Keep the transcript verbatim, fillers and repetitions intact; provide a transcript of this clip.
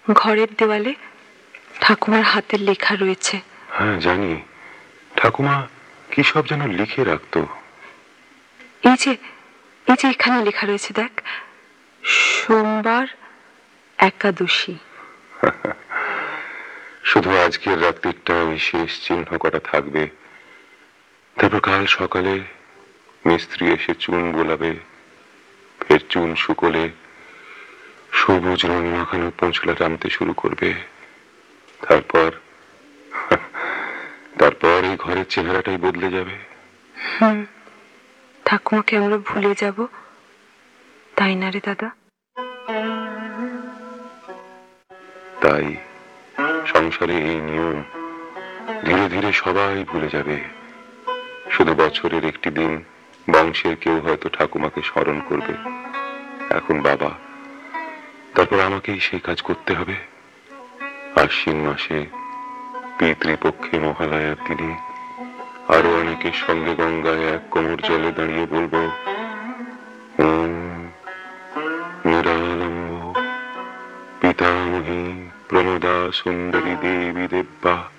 ঘরের দেওয়ালে ঠাকুমার হাতের লেখা রয়েছে। হ্যাঁ জানি, ঠাকুমা কি সব যেন লিখে রাখতো। এই যে এই যে এখানে লেখা রয়েছে, দেখ, সোমবার একাদশী। শুধু আজকের রাত্রিটা ওই শেষ চিহ্ন করা থাকবে, তারপর কাল সকালে মিস্ত্রি এসে চুন বোলাবে, ফের চুন শুকোলে সবুজ রং মাখানো পৌঁছলা টানতে শুরু করবে। তারপর তারপর এই ঘরের চেহারাটাই বদলে যাবে। হুম, ঠাকুমাকে আমরা ভুলে যাব, তাই না রে দাদা? তাই সংসারে এই নিয়ম, ধীরে ধীরে সবাই ভুলে যাবে। শুধু বছরের একটি দিন বংশের কেউ হয়তো ঠাকুমাকে স্মরণ করবে, এখন বাবা। তারপর আমাকেই সেই কাজ করতে হবে। আশ্বিন মাসে পিতৃপক্ষে মহালয়ার দিনে আরো অনেকের সঙ্গে গঙ্গায় এক কোমর জলে দাঁড়িয়ে বলবো, ওম নিরালম্ব পিতামহী প্রমোদা সুন্দরী দেবী দেব্যা